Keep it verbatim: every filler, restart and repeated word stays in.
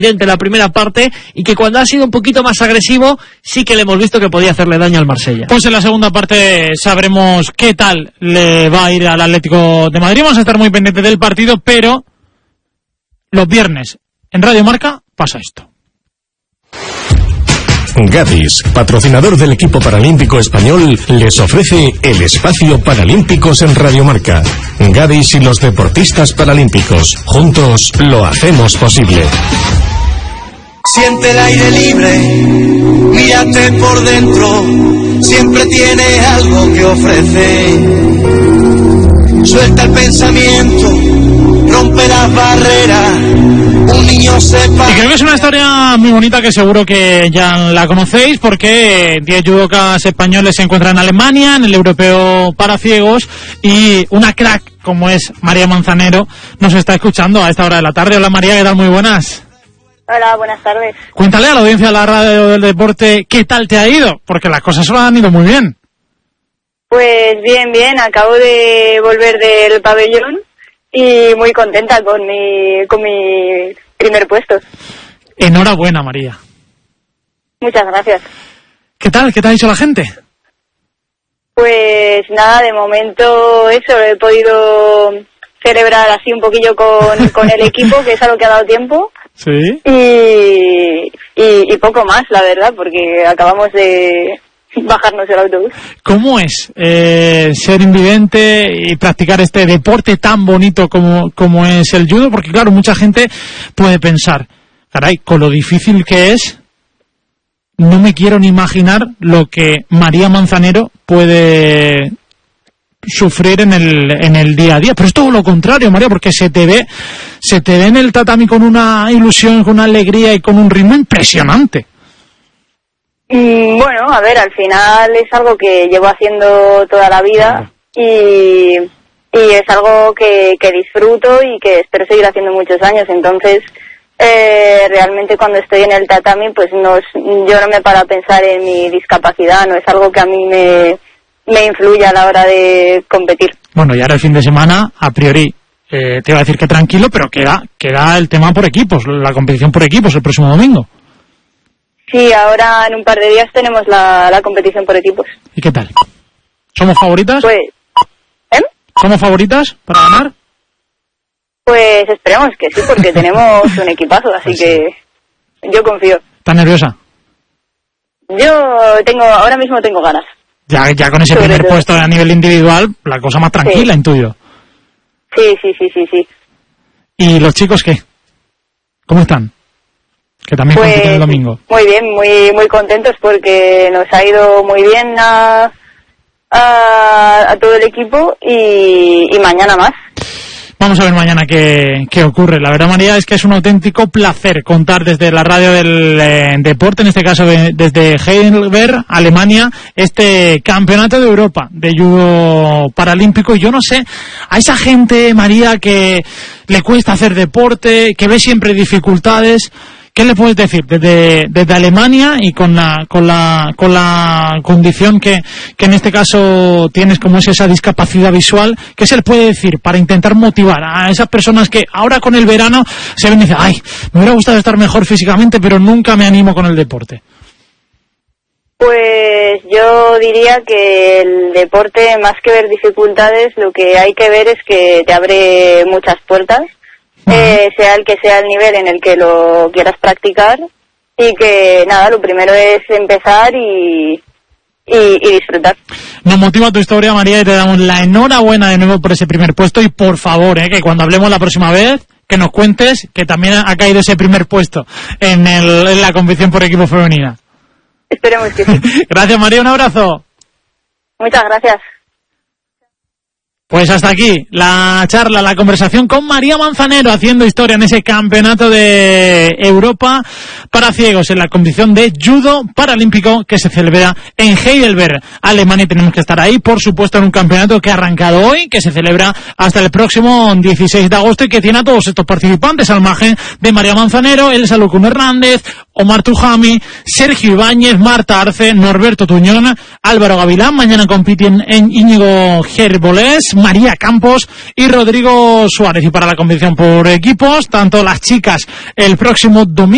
en la primera parte y que cuando ha sido un poquito más agresivo sí que le hemos visto que podía hacerle daño al Marsella. Pues en la segunda parte sabremos qué tal le va a ir al Atlético de Madrid. Vamos a estar muy pendientes del partido, pero los viernes en Radio Marca pasa esto. Gadis, patrocinador del equipo paralímpico español, les ofrece el espacio Paralímpicos en Radio Marca. Gadis y los deportistas paralímpicos, juntos lo hacemos posible. Siente el aire libre, mírate por dentro, siempre tiene algo que ofrecer. Suelta el pensamiento, rompe las barreras, un niño sepa. Y creo que es una historia muy bonita que seguro que ya la conocéis, porque diez judocas españoles se encuentran en Alemania, en el Europeo para Ciegos, y una crack como es María Manzanero nos está escuchando a esta hora de la tarde. Hola María, ¿qué tal? Muy buenas. Hola, buenas tardes. Cuéntale a la audiencia de la radio del deporte qué tal te ha ido, porque las cosas solo han ido muy bien. Pues bien, bien, acabo de volver del pabellón y muy contenta con mi con mi primer puesto. Enhorabuena, María. Muchas gracias. ¿Qué tal? ¿Qué te ha dicho la gente? Pues nada, de momento eso, he podido celebrar así un poquillo con, con el equipo, que es a lo que ha dado tiempo. Sí. Y, y, y poco más, la verdad, porque acabamos de bajarnos el autobús. ¿Cómo es eh, ser invidente y practicar este deporte tan bonito como, como es el judo? Porque claro, mucha gente puede pensar, caray, con lo difícil que es, no me quiero ni imaginar lo que María Manzanero puede sufrir en el en el día a día. Pero es todo lo contrario, María, porque se te ve se te ve en el tatami con una ilusión, con una alegría y con un ritmo impresionante. Mm, bueno, a ver, al final es algo que llevo haciendo toda la vida y, y es algo que, que disfruto y que espero seguir haciendo muchos años. Entonces, eh, realmente cuando estoy en el tatami, pues no es, yo no me paro a pensar en mi discapacidad, no es algo que a mí me me influye a la hora de competir. Bueno, y ahora el fin de semana, a priori, eh, te iba a decir que tranquilo, pero queda, queda el tema por equipos, la competición por equipos el próximo domingo. Sí, ahora en un par de días tenemos la, la competición por equipos. ¿Y qué tal? ¿Somos favoritas? Pues, ¿eh? ¿Somos favoritas para ganar? Pues esperemos que sí, porque tenemos un equipazo, así pues sí. Que yo confío. ¿Estás nerviosa? Yo tengo, ahora mismo tengo ganas. Ya, ya con ese Sobre primer todo. Puesto a nivel individual, la cosa más tranquila, sí. Intuyo. Sí, sí, sí, sí, sí. ¿Y los chicos qué? ¿Cómo están? Que también pues, compiten el domingo. Muy bien, muy muy contentos porque nos ha ido muy bien a, a, a todo el equipo y, y mañana más. Vamos a ver mañana qué, qué ocurre. La verdad, María, es que es un auténtico placer contar desde la radio del eh, deporte, en este caso de, desde Heidelberg, Alemania, este campeonato de Europa de judo paralímpico. Y yo no sé, a esa gente, María, que le cuesta hacer deporte, que ve siempre dificultades, ¿qué le puedes decir desde, desde Alemania y con la con la con la condición que, que en este caso tienes, como es esa discapacidad visual? ¿Qué se le puede decir para intentar motivar a esas personas que ahora con el verano se ven y dicen, ay, me hubiera gustado estar mejor físicamente, pero nunca me animo con el deporte? Pues yo diría que el deporte, más que ver dificultades, lo que hay que ver es que te abre muchas puertas. Eh, sea el que sea el nivel en el que lo quieras practicar y que nada, lo primero es empezar y, y, y disfrutar. Nos motiva tu historia, María, y te damos la enhorabuena de nuevo por ese primer puesto y por favor, eh, que cuando hablemos la próxima vez que nos cuentes que también ha caído ese primer puesto en, el, en la competición por equipo femenina. Esperemos que sí. Gracias, María, un abrazo. Muchas gracias. Pues hasta aquí la charla, la conversación con María Manzanero, haciendo historia en ese campeonato de Europa para ciegos en la competición de judo paralímpico que se celebra en Heidelberg, Alemania. Y tenemos que estar ahí, por supuesto, en un campeonato que ha arrancado hoy, que se celebra hasta el próximo dieciséis de agosto y que tiene a todos estos participantes al margen de María Manzanero, Elsa Lucun Hernández, Omar Tujami, Sergio Ibáñez, Marta Arce, Norberto Tuñón, Álvaro Gavilán. Mañana compiten en Íñigo Gerbolés, María Campos y Rodrigo Suárez. Y para la competición por equipos, tanto las chicas el próximo domingo